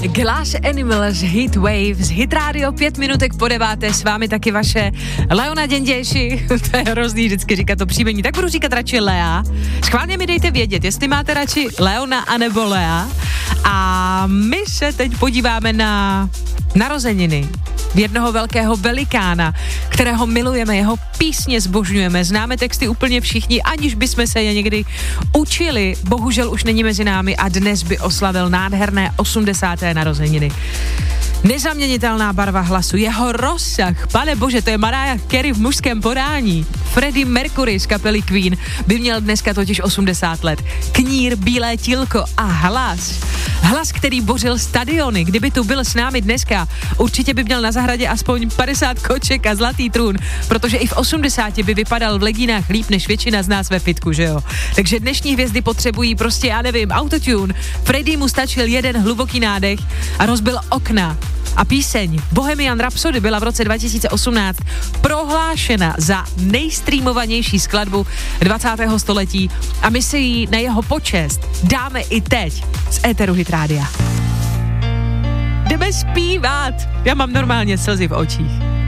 Glass Animals, Hit Waves, Hit Radio, 5 minutek po 9, s vámi taky vaše Leona Děnděši, to je hrozný vždycky říkat to příjmení, tak budu říkat radši Lea. Schválně mi dejte vědět, jestli máte radši Leona anebo Lea. A my se teď podíváme na narozeniny jednoho velkého velikána, kterého milujeme, jeho písně zbožňujeme, známe texty úplně všichni, aniž bychom se je někdy učili. Bohužel už není mezi námi a dnes by oslavil nádherné 80. narozeniny. Nezaměnitelná barva hlasu, jeho rozsah, pane bože, to je Mariah Carey v mužském podání. Freddie Mercury z kapely Queen by měl dneska totiž 80 let. Knír, bílé tílko a hlas, který bořil stadiony. Kdyby tu byl s námi dneska, určitě by měl na zahradě aspoň 50 koček a zlatý trůn, protože i v 80 by vypadal v legínách líp než většina z nás ve fitku, že jo? Takže dnešní hvězdy potřebují prostě, já nevím, autotune. Freddie mu stačil jeden hluboký nádech a rozbil okna. A píseň Bohemian Rhapsody byla v roce 2018 prohlášena za nejstreamovanější skladbu 20. století a my si ji na jeho počest dáme i teď z éteru Hit Rádia. Jdeme zpívat. Já mám normálně slzy v očích.